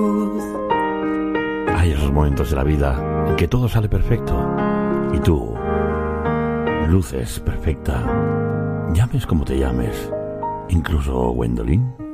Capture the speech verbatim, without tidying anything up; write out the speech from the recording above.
Hay esos momentos de la vida en que todo sale perfecto y tú luces perfecta. Llames como te llames, incluso Gwendolyn.